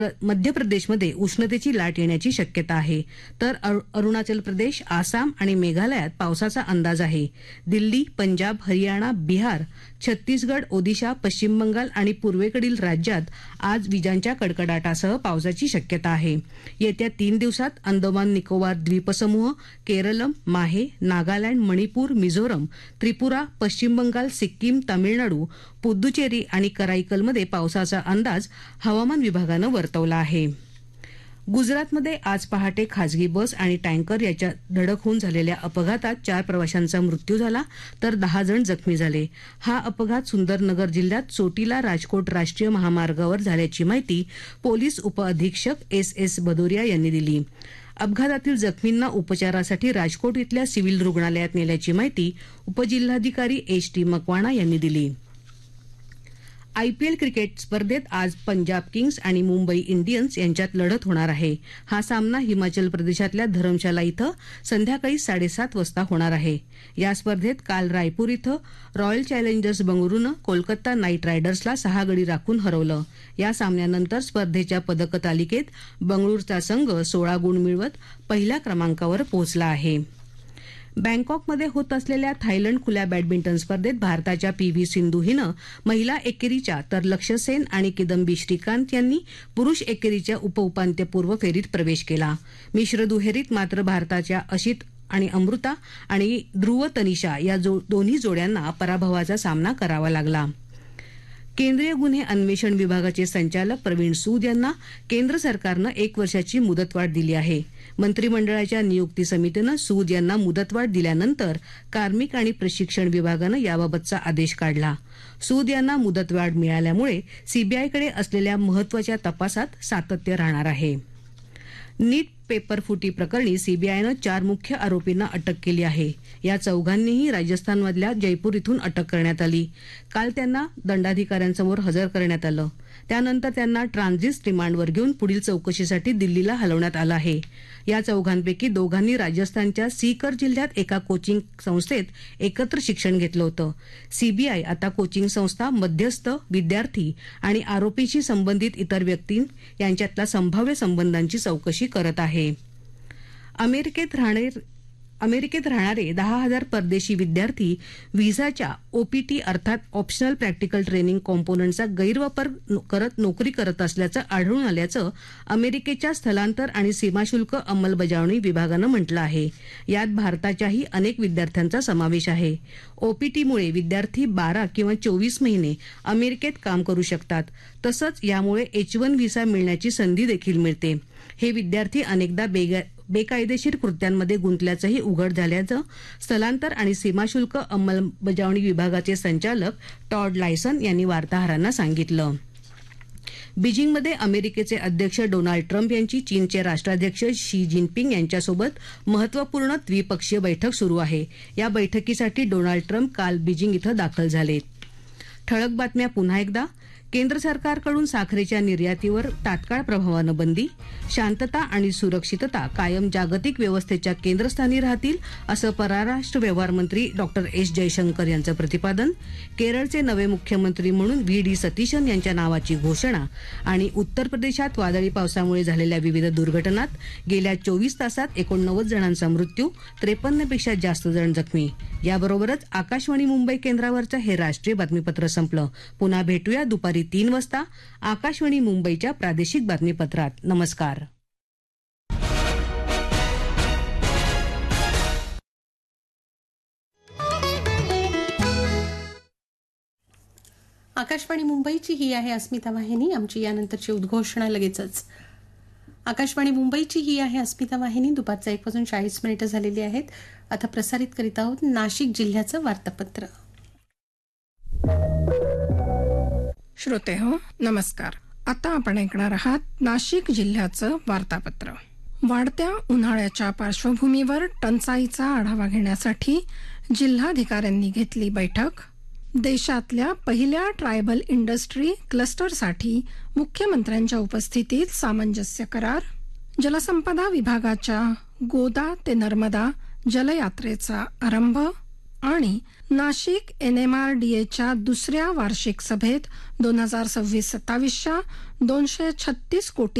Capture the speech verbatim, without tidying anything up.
मध्य प्रदेशमध्ये उष्णतेची लाट येण्याची शक्यता आहे, तर अरुणाचल प्रदेश, आसाम आणि मेघालयात पावसाचा अंदाज आहे. दिल्ली, पंजाब, हरियाणा, बिहार, छत्तीसगड, ओदिशा, पश्चिम बंगाल आणि पूर्वेकडील राज्यात आज विजांच्या कडकडाटासह पावसाची शक्यता आहे. येत्या तीन दिवसात अंदमान निकोबार द्वीपसमूह, केरळम, माहे, नागालँड, मणिपूर, मिझोरम, त्रिपुरा, पश्चिम बंगाल, सिक्कीम, तामिळनाडू, पुद्दुचेरी आणि कराईकलमध्ये पावसाचा अंदाज हवामान विभागानं वर्तवला आहे. गुजरातमध्ये आज पहाटे खासगी बस आणि टँकर याच्यात धडक होऊन झालेल्या अपघातात चार प्रवाशांचा मृत्यू झाला, तर दहा जण जखमी झाले. हा अपघात सुंदरनगर जिल्ह्यात चोटीला राजकोट राष्ट्रीय महामार्गावर झाल्याची माहिती पोलीस उपअधीक्षक एस एस भदौरिया यांनी दिली. अपघातातील जखमींना उपचारासाठी राजकोट इथल्या सिव्हिल रुग्णालयात नेल्याची माहिती उपजिल्हाधिकारी एच टी मकवाणा यांनी दिली. आयपीएल क्रिकेट स्पर्धेत आज पंजाब किंग्स आणि मुंबई इंडियन्स यांच्यात लढत होणार आहे. हा सामना हिमाचल प्रदेशातल्या धरमशाला इथं संध्याकाळी साडेसात वाजता होणार आहे. या स्पर्धेत काल रायपूर इथं रॉयल चॅलेंजर्स बंगळुरूनं कोलकाता नाईट रायडर्सला सहा गडी राखून हरवलं. या सामन्यानंतर स्पर्धेच्या पदक तालिकेत बंगळुरूचा संघ सोळा गुण मिळवत पहिल्या क्रमांकावर पोहोचला आहे. बँकॉकमध्ये होत असलेल्या थायलंड खुल्या बॅडमिंटन स्पर्धेत भारताच्या पी व्ही सिंधू हिनं महिला एकेरीच्या तर लक्ष्य सेन आणि किदंबी श्रीकांत यांनी पुरुष एकेरीच्या उपउपांत्यपूर्व फेरीत प्रवेश केला. मिश्र दुहेरीत मात्र भारताच्या अशित आणि अमृता आणि ध्रुव तनिषा या जो, दोन्ही जोड्यांना पराभवाचा सामना करावा लागला. केंद्रीय गुन्हे अन्वेषण विभागाचे संचालक प्रवीण सूद यांना केंद्र सरकारनं एक वर्षाची मुदतवाढ दिली आहे. मंत्रिमंडळाच्या नियुक्ती समितीनं सूद यांना मुदतवाढ दिल्यानंतर कार्मिक आणि प्रशिक्षण विभागानं याबाबतचा आदेश काढला. सूद यांना मुदतवाढ मिळाल्यामुळे सीबीआयकडे असलेल्या महत्वाच्या तपासात सातत्य राहणार आहे. नीट पेपर फुटी प्रकरणी सीबीआयनं चार मुख्य आरोपींना अटक केली आहे. या चौघांनीही राजस्थानमधल्या जयपूर इथून अटक करण्यात आली. काल त्यांना दंडाधिकाऱ्यांसमोर हजर करण्यात आलं. त्यानंतर त्यांना ट्रान्झिट रिमांडवर घेऊन पुढील चौकशीसाठी दिल्लीला हलवण्यात आलं आहे. या चौघांपैकी दोघांनी राजस्थानच्या सीकर जिल्ह्यात एका कोचिंग संस्थेत एकत्र शिक्षण घेतलं होतं. सीबीआय आता कोचिंग संस्था, मध्यस्थ, विद्यार्थी आणि आरोपीशी संबंधित इतर व्यक्ती यांच्यातल्या संभाव्य संबंधांची चौकशी करत आहे. अमेरिकेत राहणारे अमेरिकेत राहणारे दहा हजार परदेशी विद्यार्थी व्हिसाच्या ओपीटी अर्थात ऑप्शनल प्रॅक्टिकल ट्रेनिंग कॉम्पोनंटचा गैरवापर करत नोकरी करत असल्याचं आढळून आल्याचं अमेरिकेच्या स्थलांतर आणि सीमाशुल्क अंमलबजावणी विभागानं म्हटलं आहे. यात भारताच्याही अनेक विद्यार्थ्यांचा समावेश आहे. ओपीटीमुळे विद्यार्थी बारा किंवा चोवीस महिने अमेरिकेत काम करू शकतात. तसंच यामुळे एच वन व्हिसा मिळण्याची संधी देखील मिळते. हे विद्यार्थी अनेकदा बेकायदेशीर कृत्यांमध्ये गुंतल्याचंही उघड झाल्याचं स्थलांतर आणि सीमाशुल्क अंमलबजावणी विभागाचे संचालक टॉड लायसन यांनी वार्ताहरांना सांगितलं. बीजिंगमध्ये अमेरिकेचे अध्यक्ष डोनाल्ड ट्रम्प यांची चीनचे राष्ट्राध्यक्ष शी जिनपिंग यांच्यासोबत महत्वपूर्ण द्विपक्षीय बैठक सुरू आहे. या बैठकीसाठी डोनाल्ड ट्रम्प काल बीजिंग इथं दाखल झाले. ठळक बातम्या पुन्हा एकदा. केंद्र सरकारकडून साखरेच्या निर्यातीवर तात्काळ प्रभावानं बंदी. शांतता आणि सुरक्षितता कायम जागतिक व्यवस्थेच्या केंद्रस्थानी राहतील असं परराष्ट्र व्यवहार मंत्री डॉक्टर एस जयशंकर यांचं प्रतिपादन. केरळचे नवे मुख्यमंत्री म्हणून व्ही डी सतीशन यांच्या नावाची घोषणा. आणि उत्तर प्रदेशात वादळी पावसामुळे झालेल्या विविध दुर्घटनात गेल्या चोवीस तासात एकोणनव्वद जणांचा मृत्यू, त्रेपन्नपेक्षा जास्त जण जखमी. याबरोबरच आकाशवाणी मुंबई केंद्रावरचं हे राष्ट्रीय बातमीपत्र संपलं. पुन्हा भेटूया दुपारी तीन वाजता आकाशवाणी मुंबईच्या प्रादेशिक बातमीपत्रात. नमस्कार. आकाशवाणी मुंबईची ही आहे अस्मिता वाहिनी. आमची यानंतरची उद्घोषणा लगेचच. आकाशवाणी मुंबईची ही आहे अस्मिता वाहिनी. दुपारचा एक वाजून चाळीस मिनिटं झालेली आहेत. आता प्रसारित करीत आहोत नाशिक जिल्ह्याचं वार्तापत्र. श्रोते हो, नमस्कार. आता आपण ऐकणार आहात नाशिक जिल्ह्याचं वार्तापत्र. वाढत्या उन्हाळ्याच्या पार्श्वभूमीवर टंचाईचा आढावा घेण्यासाठी जिल्हाधिकाऱ्यांनी घेतली बैठक. देशातल्या पहिल्या ट्रायबल इंडस्ट्री क्लस्टरसाठी मुख्यमंत्र्यांच्या उपस्थितीत सामंजस्य करार. जलसंपदा विभागाच्या गोदा ते नर्मदा जलयात्रेचा आरंभ. आणि Nashik N M R D एच्या दुसऱ्या वार्षिक सभेत दोन हजार सव्वीस सत्तावीसच्या दोनशे छत्तीस कोटी